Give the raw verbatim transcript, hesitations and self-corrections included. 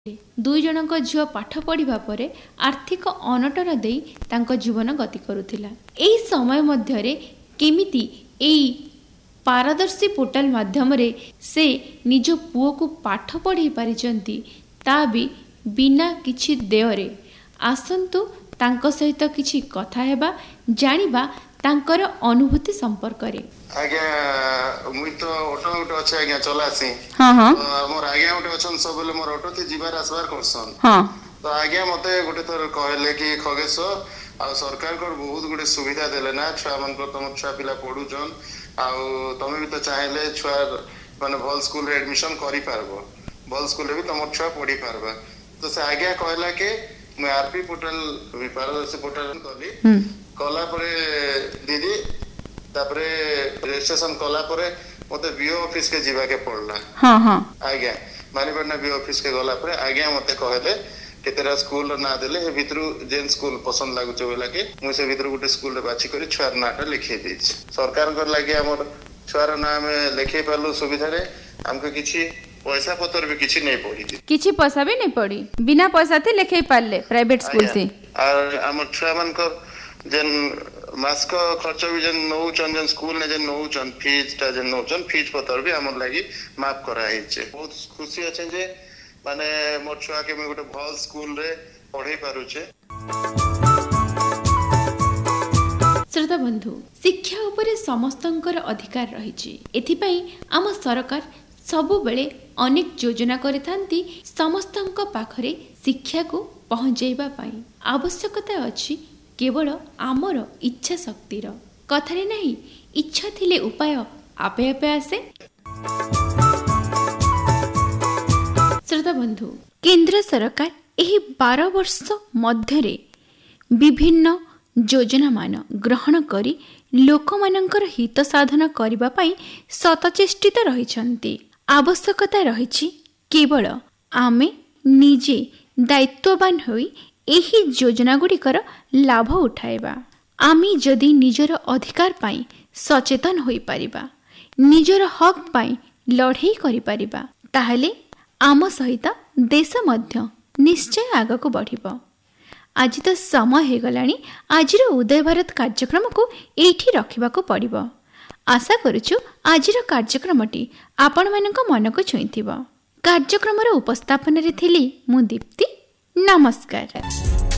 ଦୁଇ ଜଣଙ୍କ ଝିଅ ପାଠ ପଢ଼ିବା ପରେ ଆର୍ଥିକ ଅନଟନ ଦେଇ ତାଙ୍କ ଜୀବନ ଗତି କରୁଥିଲା। ଏହି ସମୟ ମଧ୍ୟରେ କେମିତି ଏହି ପାରଦର୍ଶୀ ପୋର୍ଟାଲ ମାଧ୍ୟମରେ ସେ ନିଜ ପୁଅକୁ ପାଠ ପଢ଼ାଇ ପାରିଛନ୍ତି ତା ବି ବିନା କିଛି ଦେୟରେ। ଆସନ୍ତୁ ତାଙ୍କ ସହିତ କିଛି କଥା ହେବା, ଜାଣିବା ତାଙ୍କର ଅନୁଭୂତି ସମ୍ପର୍କରେ। ଆଜ୍ଞା ମୁଇଁ ତ ଅଟୋ ଗୋଟେ ଅଛି ଆଜ୍ଞା ଚଲାସି। ହଁ ହଁ ମୋର ଆଜ୍ଞା ଗୋଟେ ଅଛନ୍ ସବୁବେଳେ ମୋର ଅଟୋ ଥି ଯିବାର ଆସିବାର କରସନ୍। ହଁ ତ ଆଜ୍ଞା ମତେ ଗୋଟେ ଥର କହିଲେ କି ଖଗେଶ୍ୱର ଆଉ ସରକାରଙ୍କର ବହୁତ ଗୁଡେ ସୁବିଧା ଦେଲେ ନା ଛୁଆ ମାନଙ୍କର, ତମ ଛୁଆ ପିଲା ପଢୁଛନ୍ ଆଉ ତମେ ବି ତ ଚାହିଁଲେ ଛୁଆ ମାନେ ଭଲ ସ୍କୁଲରେ ଆଡମିସନ କରିପାରିବ, ଭଲ ସ୍କୁଲରେ ବି ତମର ଛୁଆ ପଢି ପାରବା। ତ ସେ ଆଜ୍ଞା କହିଲା କି ମୁଁ ଆରପି ପୋର୍ଟାଲ ପାରଦର୍ଶୀ ପୋର୍ଟାଲ କଲି। କଲା ପରେ ଦିଦି ତାପରେ ରେଜିଷ୍ଟ୍ରେସନ କଲା ପରେ ମତେ ବିଓ ଅଫିସ के जीवाके पड़ला। हाँ हाँ आज्ञा मानिपड़ना बिओ ऑफिस के गला पर आज्ञा मते कहले केतेरा स्कूल ना देले हे भितरु जेन स्कूल पसंद लागुचे बोला के मु से भितरु गुटे स्कूल रे बाछि करी छुआर नाटा लिखि देछि। सरकार कर लागि हमर छुआर नाम लिखि पालु सुविधा रे हमके किछि पैसा पतर भी किछि नै पड़ी, किछि पैसा भी नै पड़ी, बिना पैसा थे लिखि पाले प्राइवेट स्कूल से। और हमर छुआ मन को जेन मास्क खर्च भी जन नौचन जन स्कूल ने जन नौचन फीस ता जन नौचन फीस पतर भी हमर लागि माफ करा हिचे। बहुत खुशी अछि जे माने मोर छुआ के मैं गोटे भल स्कूल रे पढ़ाई पारु छे। श्रोता बंधु, शिक्षा उपरे समस्तंकर अधिकार रहिछि। एथिपई आम सरकार सबु बेले अनेक योजना करिथांती समस्तंक पाखरे शिक्षा को पहुंचाइबा पई। आवश्यकता अछि केवल आमर इच्छा शक्तिर कथारे नहीं, इच्छा थिले उपाय आपे आपे आसे। श्रोता बंधु, केंद्र सरकार एही बारह वर्ष मध्यरे विभिन्न योजना मान ग्रहण करी लोकमानंकर हित साधन करिबा पई सतचेष्टित रहिछंती। आवश्यकता रहिछि केवल आमे निजे दायित्ववान होई एही योजना गुड़िकर लाभ उठाइबा। आमी जदि निजर अधिकार पाई सचेतन होई परिबा, निजर हक पाई लड़ाई करि परिबा, ताहले आम सहित देश मध्य निश्चय आगको बढ़िबो। आज तो समय हे गलानी आजिर उदय भारत कार्यक्रम को एठी रखिबाको पड़िबो। आशा करूछु आजिर कार्यक्रमटी आपण मानक मन को छुईथिबो। कार्यक्रमर उपस्थापन रे थिली मु दीप्ति। नमस्कार।